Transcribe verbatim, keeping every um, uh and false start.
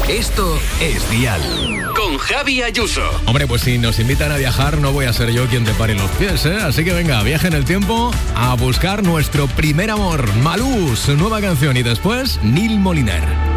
Esto es Dial. Con Javi Ayuso. Hombre, pues si nos invitan a viajar, no voy a ser yo quien te pare los pies, ¿eh? Así que venga, viaje en el tiempo a buscar nuestro primer amor. Malú, su nueva canción, y después Neil Moliner.